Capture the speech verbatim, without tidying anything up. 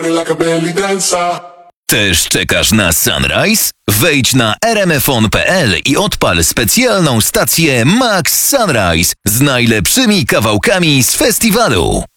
like a belly dancer. Też czekasz na Sunrise? Wejdź na r m f on kropka p l i odpal specjalną stację Max Sunrise z najlepszymi kawałkami z festiwalu.